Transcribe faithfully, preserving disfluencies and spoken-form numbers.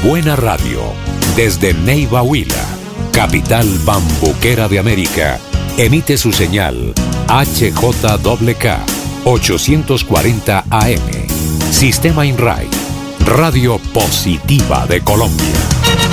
buena radio. Desde Neiva Huila, capital bambuquera de América, emite su señal H J K K ochocientos cuarenta A M. Sistema INRAI, Radio Positiva de Colombia.